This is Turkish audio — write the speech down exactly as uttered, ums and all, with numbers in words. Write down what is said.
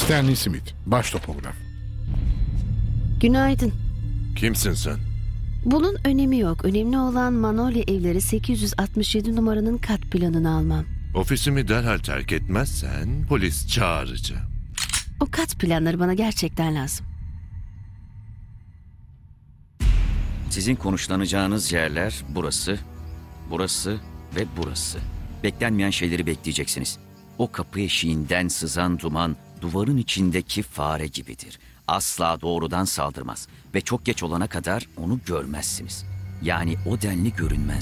Stanley Smith, baş topograf. Günaydın. Kimsin sen? Bunun önemi yok. Önemli olan Manolya Evleri sekiz yüz altmış yedi numaranın kat planını almam. Ofisimi derhal terk etmezsen polis çağıracağım. O kat planları bana gerçekten lazım. Sizin konuşlanacağınız yerler burası, burası ve burası. Beklenmeyen şeyleri bekleyeceksiniz. O kapı eşiğinden sızan duman duvarın içindeki fare gibidir. Asla doğrudan saldırmaz ve çok geç olana kadar onu görmezsiniz. Yani o denli görünmez.